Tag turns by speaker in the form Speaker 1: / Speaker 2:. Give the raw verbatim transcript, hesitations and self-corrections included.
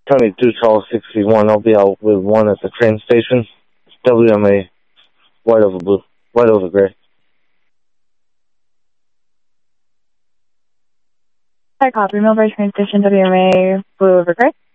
Speaker 1: County two Charles sixty-one. I'll be out with one at the train station. W M A, white over blue, white over gray.
Speaker 2: Hi, copy. Millbury train station, W M A, blue over gray.